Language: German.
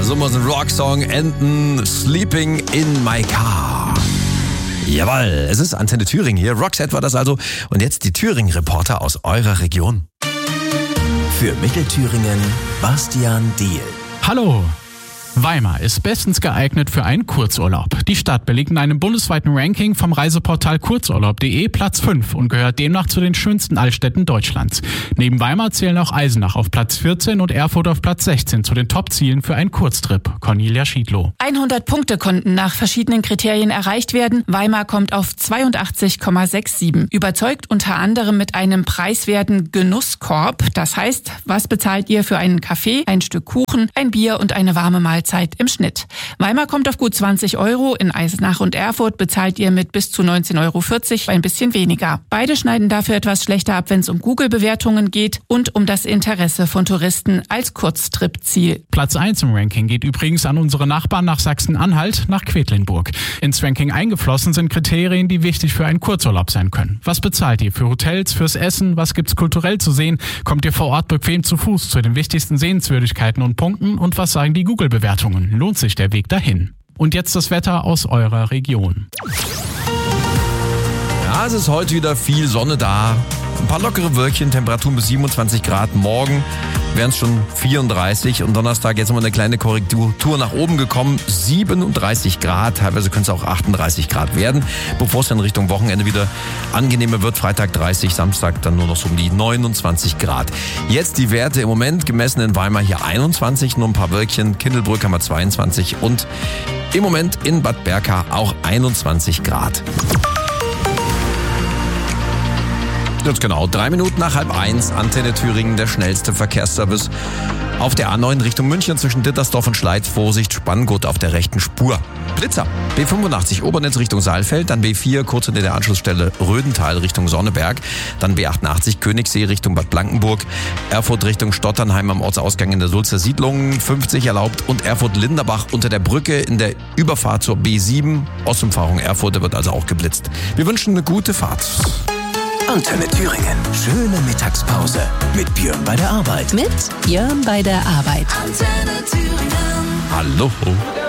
so muss ein Rocksong enden. Sleeping in my car. Jawohl, es ist Antenne Thüringen hier. Roxette war das also. Und jetzt die Thüringen-Reporter aus eurer Region. Für Mittelthüringen, Bastian Diehl. Hallo! Weimar ist bestens geeignet für einen Kurzurlaub. Die Stadt belegt in einem bundesweiten Ranking vom Reiseportal kurzurlaub.de Platz 5 und gehört demnach zu den schönsten Altstädten Deutschlands. Neben Weimar zählen auch Eisenach auf Platz 14 und Erfurt auf Platz 16 zu den Top-Zielen für einen Kurztrip. Cornelia Schiedlow. 100 Punkte konnten nach verschiedenen Kriterien erreicht werden. Weimar kommt auf 82,67. Überzeugt unter anderem mit einem preiswerten Genusskorb. Das heißt, was bezahlt ihr für einen Kaffee, ein Stück Kuchen, ein Bier und eine warme Mahlzeit im Schnitt? Weimar kommt auf gut 20 Euro. In Eisenach und Erfurt bezahlt ihr mit bis zu 19,40 Euro ein bisschen weniger. Beide schneiden dafür etwas schlechter ab, wenn es um Google-Bewertungen geht und um das Interesse von Touristen als Kurztrip-Ziel. Platz 1 im Ranking geht übrigens an unsere Nachbarn nach Sachsen-Anhalt, nach Quedlinburg. Ins Ranking eingeflossen sind Kriterien, die wichtig für einen Kurzurlaub sein können. Was bezahlt ihr für Hotels, fürs Essen? Was gibt's kulturell zu sehen? Kommt ihr vor Ort bequem zu Fuß zu den wichtigsten Sehenswürdigkeiten und Punkten? Und was sagen die Google-Bewertungen? Lohnt sich der Weg dahin? Und jetzt das Wetter aus eurer Region. Ja, es ist heute wieder viel Sonne da. Ein paar lockere Wölkchen, Temperaturen bis 27 Grad. Morgen wären es schon 34 und Donnerstag jetzt nochmal eine kleine Korrektur nach oben gekommen. 37 Grad, teilweise können es auch 38 Grad werden, bevor es dann Richtung Wochenende wieder angenehmer wird. Freitag 30, Samstag dann nur noch so um die 29 Grad. Jetzt die Werte im Moment gemessen in Weimar hier 21, nur ein paar Wölkchen. Kindelbrück haben wir 22 und im Moment in Bad Berka auch 21 Grad. Jetzt genau 3 Minuten nach 12:30, Antenne Thüringen, der schnellste Verkehrsservice auf der A9 Richtung München zwischen Dittersdorf und Schleiz. Vorsicht, Spanngurt auf der rechten Spur. Blitzer, B85 Obernetz Richtung Saalfeld, dann B4 kurz hinter der Anschlussstelle Rödental Richtung Sonneberg, dann B88 Königssee Richtung Bad Blankenburg, Erfurt Richtung Stotternheim am Ortsausgang in der Sulzer Siedlung, 50 erlaubt und Erfurt-Linderbach unter der Brücke in der Überfahrt zur B7, Ostumfahrung Erfurt, da wird also auch geblitzt. Wir wünschen eine gute Fahrt. Antenne Thüringen. Schöne Mittagspause mit Björn bei der Arbeit. Mit Björn bei der Arbeit. Antenne Thüringen. Hallo.